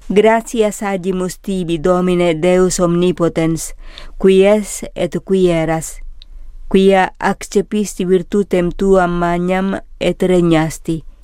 Gratias agimus tibi, Domine Deus omnipotens, qui es et qui eras, quia accepisti virtutem tuam magnam et regnasti,